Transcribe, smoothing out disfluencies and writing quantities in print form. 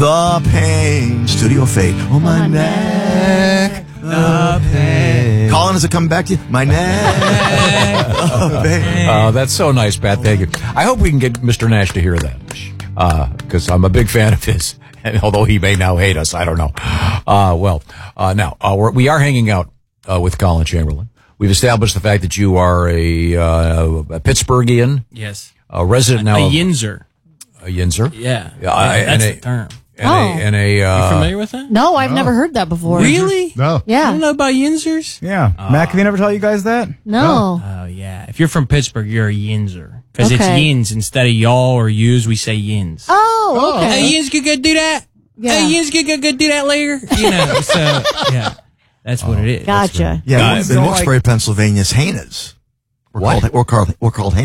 the pain. Studio Fate. Oh, my neck. The pain. Colin, is it coming back to you? My neck. The pain. That's so nice, Pat. Thank you. I hope we can get Mr. Nash to hear that. Because I'm a big fan of his. And although he may now hate us, I don't know. Now, we are hanging out with Colin Chamberlain. We've established the fact that you are a Pittsburghian. Yes. A resident now. A Yinzer. A Yinzer? Yeah. That's the term. You familiar with that? No, I've never heard that before. Really? No. Yeah. You don't know about Yinzers? Yeah. Mac, have you never told you guys that? No. Oh, yeah. If you're from Pittsburgh, you're a Yinzer. Because it's Okay. yins. Instead of y'all or yous, we say yins. Oh, okay. Hey, yins, you could do that? Yeah. Hey, yins, you could do that later? You know, so, yeah. That's what it is. Gotcha. Yeah, in Wilkes-Barre, Pennsylvania, it's hyenas. We're called hyenas.